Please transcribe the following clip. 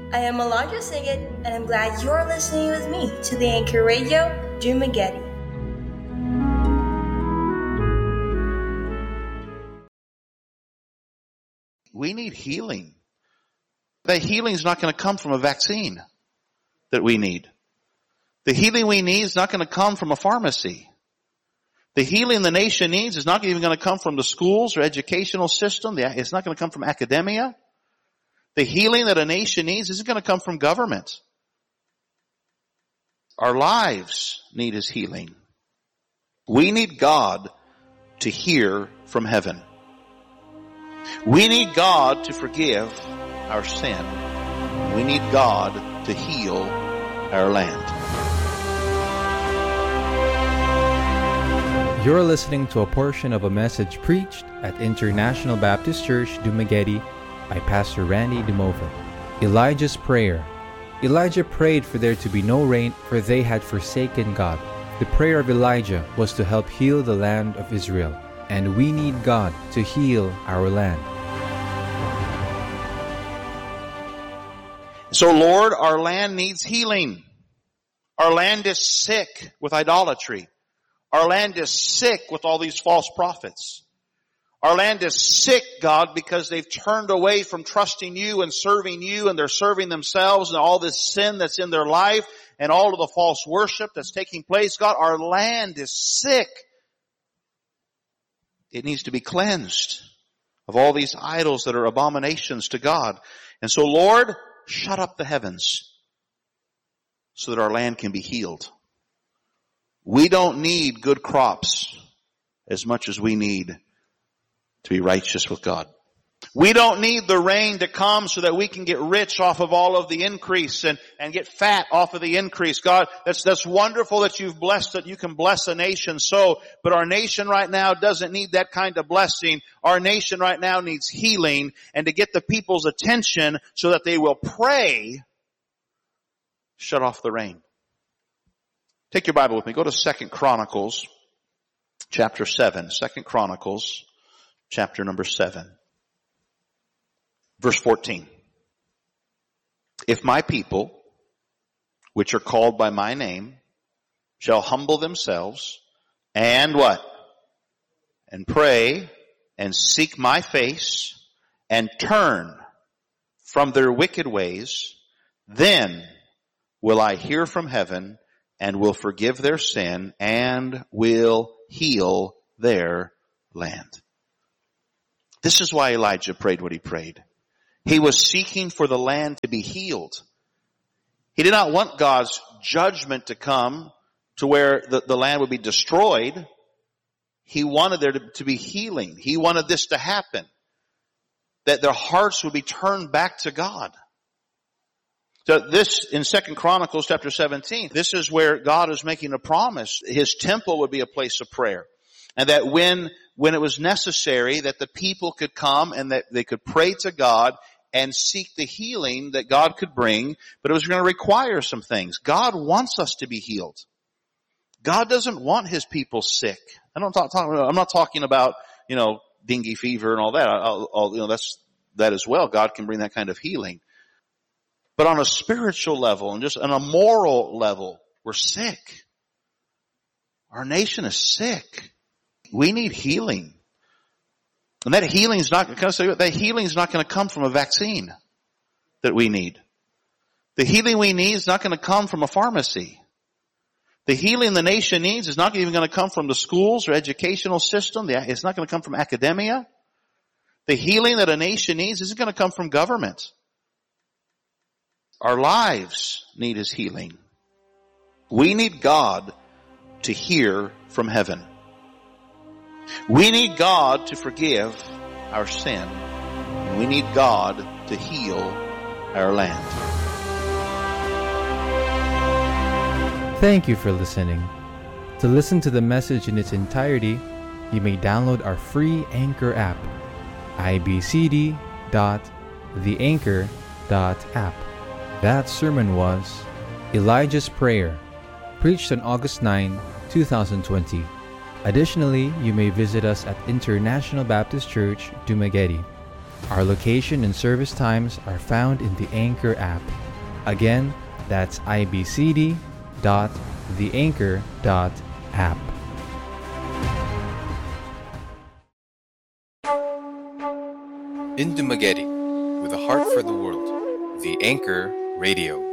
I am Elijah Sigit, and I'm glad you're listening with me to the Anchor Radio, Dumageddon. We need healing. That healing is not going to come from a vaccine that we need. The healing we need is not going to come from a pharmacy. The healing the nation needs is not even going to come from the schools or educational system. It's not going to come from academia. The healing that a nation needs isn't going to come from government. Our lives need His healing. We need God to hear from heaven. We need God to forgive our sin. We need God to heal our land. You're listening to a portion of a message preached at International Baptist Church, Dumageddon, by Pastor Randy Dumova. Elijah's prayer. Elijah prayed for there to be no rain, for they had forsaken God. The prayer of Elijah was to help heal the land of Israel, and we need God to heal our land. So, Lord, our land needs healing. Our land is sick with idolatry. Our land is sick with all these false prophets. Our land is sick, God, because they've turned away from trusting You and serving You, and they're serving themselves and all this sin that's in their life and all of the false worship that's taking place. God, our land is sick. It needs to be cleansed of all these idols that are abominations to God. And so, Lord, shut up the heavens so that our land can be healed. We don't need good crops as much as we need to be righteous with God. We don't need the rain to come so that we can get rich off of all of the increase and get fat off of the increase. God, that's wonderful that You've blessed that You can bless a nation so, but our nation right now doesn't need that kind of blessing. Our nation right now needs healing, and to get the people's attention so that they will pray, shut off the rain. Take your Bible with me. Go to 2 Chronicles chapter 7. 2 Chronicles chapter number 7. Verse 14. If my people, which are called by my name, shall humble themselves and what? And pray and seek my face and turn from their wicked ways, then will I hear from heaven and will forgive their sin and will heal their land. This is why Elijah prayed what he prayed. He was seeking for the land to be healed. He did not want God's judgment to come to where the land would be destroyed. He wanted there to be healing. He wanted this to happen, that their hearts would be turned back to God. So this, in 2 Chronicles chapter 17, this is where God is making a promise. His temple would be a place of prayer. And that when it was necessary, that the people could come and that they could pray to God and seek the healing that God could bring, but it was going to require some things. God wants us to be healed. God doesn't want His people sick. I'm not talking about, dengue fever and all that. That's that as well. God can bring that kind of healing. But on a spiritual level and just on a moral level, we're sick. Our nation is sick. We need healing. And that healing is not going to come from a vaccine that we need. The healing we need is not going to come from a pharmacy. The healing the nation needs is not even going to come from the schools or educational system. It's not going to come from academia. The healing that a nation needs isn't going to come from government. Our lives need His healing. We need God to hear from heaven. We need God to forgive our sin. And we need God to heal our land. Thank you for listening. To listen to the message in its entirety, you may download our free Anchor app, ibcd.theanchor.app. That sermon was Elijah's Prayer, preached on August 9, 2020. Additionally, you may visit us at International Baptist Church, Dumageddon. Our location and service times are found in the Anchor app. Again, that's ibcd.theanchor.app. In Dumaguete, with a heart for the world, the Anchor Radio.